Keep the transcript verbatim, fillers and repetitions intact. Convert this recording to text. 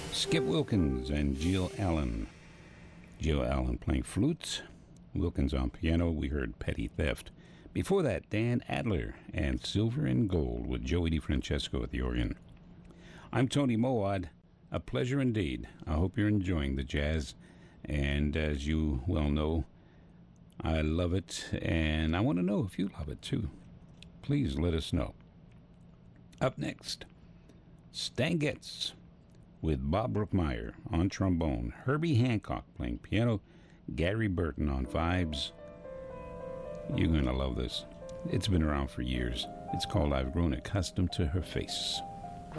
Skip Wilkins and Jill Allen. Jill Allen playing flutes, Wilkins on piano. We heard Petty Theft. Before that, Dan Adler and Silver and Gold with Joey DeFrancesco at the organ. I'm Tony Mowad. A pleasure indeed. I hope you're enjoying the jazz. And as you well know, I love it, and I want to know if you love it too. Please let us know. Up next, Stan Getz with Bob Brookmeyer on trombone, Herbie Hancock playing piano, Gary Burton on vibes. You're going to love this. It's been around for years. It's called I've Grown Accustomed to Her Face.